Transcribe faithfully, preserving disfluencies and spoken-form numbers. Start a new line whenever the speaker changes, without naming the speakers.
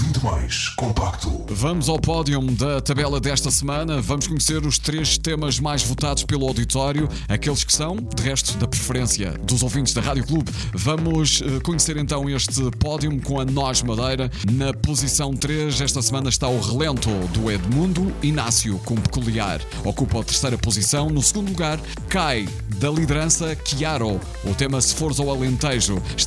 muito mais compacto.
Vamos ao pódio da tabela desta semana. Vamos conhecer os três temas mais votados pelo auditório, aqueles que são, de resto, da preferência dos ouvintes da Rádio Clube. Vamos uh, conhecer então este pódio com a Nós Madeira. Na posição três, esta semana está o Relento, do Edmundo Inácio, com Peculiar. Ocupa a terceira posição. No segundo lugar, cai da liderança Chiaro, o tema Se Fores ao Alentejo.